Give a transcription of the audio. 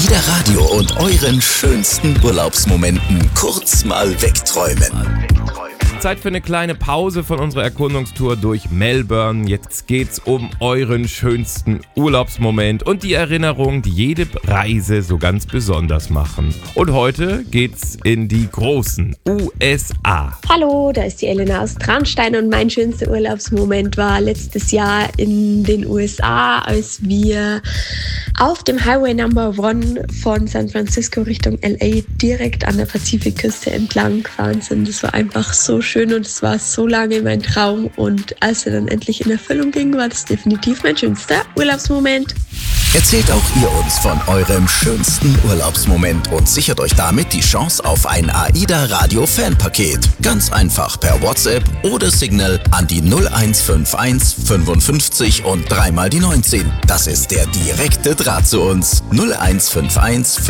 AIDA Radio und euren schönsten Urlaubsmomenten kurz mal wegträumen. Zeit für eine kleine Pause von unserer Erkundungstour durch Melbourne. Jetzt geht's um euren schönsten Urlaubsmoment und die Erinnerungen, die jede Reise so ganz besonders machen. Und heute geht's in die großen USA. Hallo, da ist die Elena aus Traunstein und mein schönster Urlaubsmoment war letztes Jahr in den USA, als wir auf dem Highway Number 1 von San Francisco Richtung LA direkt an der Pazifikküste entlang gefahren sind. Das war einfach so schön und es war so lange mein Traum und als er dann endlich in Erfüllung ging, war das definitiv mein schönster Urlaubsmoment. Erzählt auch ihr uns von eurem schönsten Urlaubsmoment und sichert euch damit die Chance auf ein AIDA Radio Fanpaket. Ganz einfach per WhatsApp oder Signal an die 0151 55 und 3 mal die 19. Das ist der direkte Draht zu uns. 0151